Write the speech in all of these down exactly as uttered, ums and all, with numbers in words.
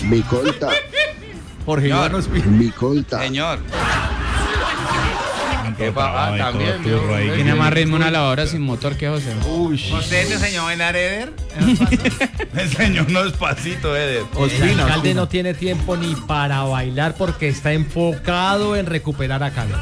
Mi colta. Jorge Iván Ospina. Mi colta. Señor. ¿Qué Ah, también, vio. Tiene más ritmo una lavadora sin motor que José. Uy. ¿Usted te enseñó a bailar, Eder? Me enseñó unos pasitos, Eder. El Ospina, alcalde Ospina. no tiene tiempo ni para bailar porque está enfocado en recuperar a Cali.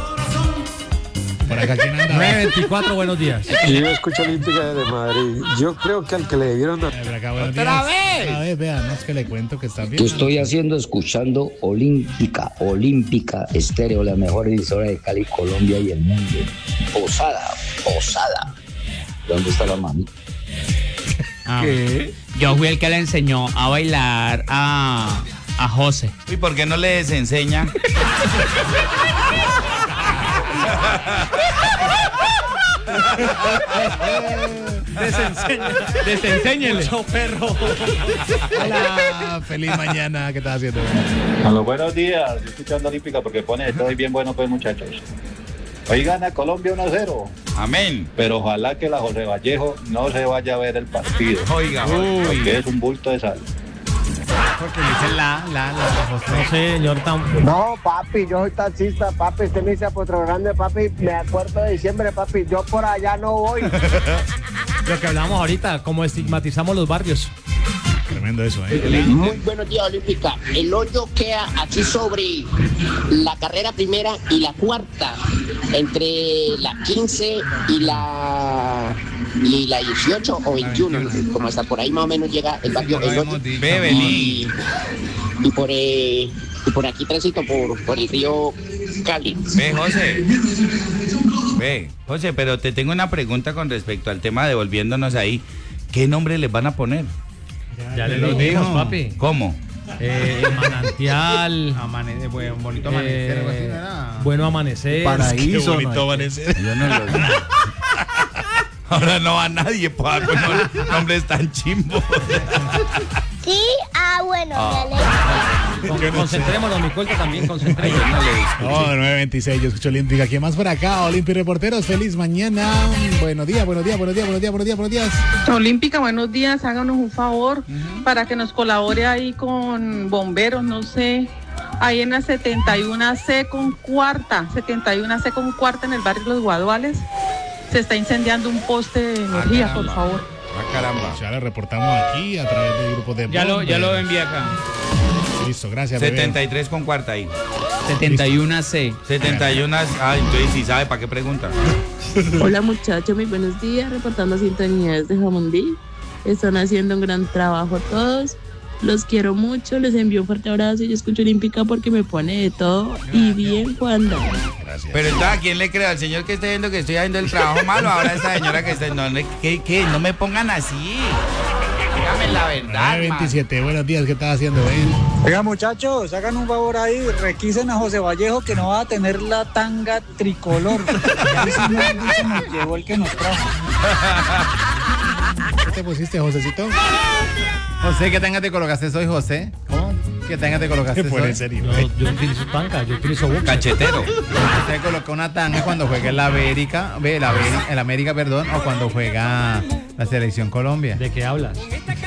Por acá, ¿quién anda? nueve veinticuatro, buenos días. Yo escucho Olímpica de Madrid. Yo creo que al que le debieron dar. Por acá, buenos ¡Otra días. vez! Otra vez, vean, no es que le cuento que está bien. ¿Qué estoy haciendo escuchando Olímpica, Olímpica Estéreo, la mejor emisora de Cali, Colombia y el mundo? Posada, posada. ¿Dónde está la mami? Ah, ¿Qué? yo fui el que le enseñó a bailar a, a José. ¿Y por qué no les enseña? Desenséñele. Mucho perro. Hola, feliz mañana. ¿Qué estás haciendo? A los buenos días. Escuchando Olímpica porque pone estoy bien bueno, pues, muchachos. Hoy gana Colombia uno a cero. Amén. Pero ojalá que la José Vallejo no se vaya a ver el partido. Oiga, Porque es un bulto de sal. Porque le dicen la, la, la, José. No, señor, tan... No, papi, yo soy taxista, papi. Usted me dice a Potro Grande, papi. Me acuerdo de diciembre, papi. Yo por allá no voy. Lo que hablamos ahorita, cómo estigmatizamos los barrios. Tremendo eso, ¿eh? Muy buenos días, Olímpica. El hoyo queda aquí sobre la carrera primera y la cuarta, entre la quince y la y la dieciocho o veintiuno, como hasta por ahí más o menos llega el barrio El Hoyo. Bebelín. Y, y por eh, y por aquí transito por, por el río Cali. Ve, José. Ve, José, pero te tengo una pregunta con respecto al tema, devolviéndonos ahí. ¿Qué nombre les van a poner? Ya le lo dijimos, papi. ¿Cómo? Eh, manantial. Amane- buen, bonito amanecer, algo así, ¿no eh, era? bueno amanecer. Qué Paraíso. bonito ¿no? amanecer. Yo no lo vi. Ahora no va nadie, pa, con los nombres tan chimbos. Sí, ah, bueno, Ah. me alegro. Con- Yo no concentrémonos, mi colta también, concentrémonos. Oh, nueve veintiséis, yo escucho Olímpica. ¿Quién más por acá? Olimpia Reporteros, feliz mañana. Buenos días, buenos días, buenos días, buenos días, buenos días, buenos días. Olímpica, buenos días, háganos un favor para que nos colabore ahí con bomberos, no sé, ahí en la setenta y uno C con cuarta, setenta y uno C con cuarta en el barrio Los Guaduales, se está incendiando un poste de energía, por caramba. favor. Ah, caramba. Ya lo reportamos aquí a través del grupo de Ya lo, ya lo bomberos. envié acá. Listo, gracias, bebé. setenta y tres con cuarta ahí. setenta y uno C. setenta y uno. Ah, entonces sí sabe para qué pregunta. Hola muchachos, muy buenos días, reportando sintonías de Jamundí. Están haciendo un gran trabajo todos. Los quiero mucho, les envío un fuerte abrazo y yo escucho Olímpica porque me pone de todo y bien cuando. Gracias. Pero entonces, ¿a quién le creo? ¿Al señor que está viendo que estoy haciendo el trabajo malo? Ahora esta señora que está... No, no, ¿qué, qué? No me pongan así. Dígame la verdad, nueve veintisiete, buenos días, ¿qué estás haciendo, Ben? Oiga, muchachos, hagan un favor ahí. Requisen a José Vallejo que no va a tener la tanga tricolor. Ahí sí nos dice, nos llegó el que nos trajo. ¿Qué te pusiste, Josecito? José, ¿qué tenga te colocaste? Soy José. ¿Cómo? ¿Qué tenga te colocaste? Fue soy? en serio. Yo, ¿eh? yo utilizo tanga, yo utilizo boxer. Cachetero. Usted colocó una tanga cuando juega en la América, ve, la América, en la América, perdón, o cuando juega la selección Colombia. ¿De qué hablas?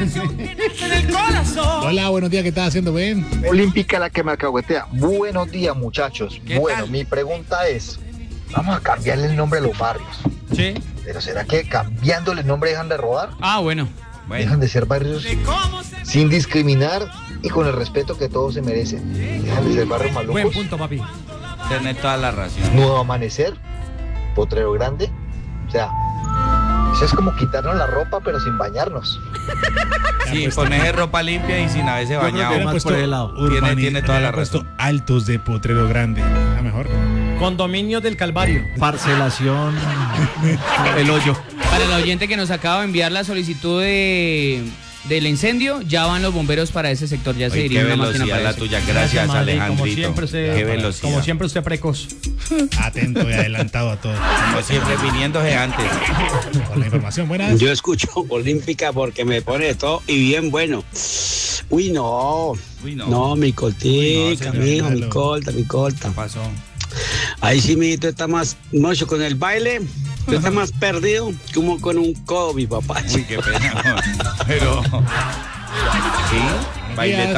Hola, buenos días, ¿qué estás haciendo, Ben? Olímpica la que me alcahuetea. Buenos días, muchachos. ¿Qué Bueno, tal? mi pregunta es, vamos a cambiarle el nombre a los barrios. Sí. Pero ¿será que cambiándole el nombre dejan de robar? Ah, bueno. Bueno, Dejan de ser barrios sin discriminar y con el respeto que todos se merecen. Dejan de ser barrios Buen malucos. punto, papi. tener toda la razón. Nuevo Amanecer, Potrero Grande. O sea, eso es como quitarnos la ropa pero sin bañarnos. Sí, poner ropa limpia y sin haberse bañado. Hubieran puesto Tiene, urbani- tiene toda la hubieran puesto razón. Altos de Potrero Grande. A mejor. Condominios del Calvario. Parcelación. El hoyo. Para el oyente que nos acaba de enviar la solicitud de del incendio, ya van los bomberos para ese sector, ya se Oye, diría qué una máquina velocidad para la eso. tuya. Gracias, Madrid, Alejandrito. Como siempre, usted, Qué velocidad. como siempre usted precoz. Atento y adelantado a todo. Como siempre, viniéndose antes. Con la información, buenas. Yo escucho Olímpica porque me pone de todo y bien bueno. Uy, no. Uy, no. No, mi Uy, coltica, no, señor, mijo, mi claro. colta, mi colta. ¿Qué pasó? Ahí sí, mi hijito está más mocho con el baile. Tú estás más perdido como con un codo, mi papá. Uy, qué pena. Pero... Sí, baile